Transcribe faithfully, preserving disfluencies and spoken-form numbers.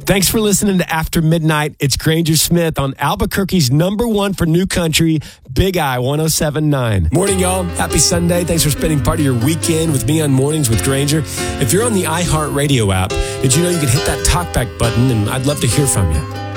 Thanks for listening to After Midnight. It's Granger Smith on Albuquerque's number one for new country, Big I one oh seven point nine. Morning, y'all. Happy Sunday. Thanks for spending part of your weekend with me on Mornings with Granger. If you're on the iHeartRadio app, did you know you can hit that talkback button, and I'd love to hear from you.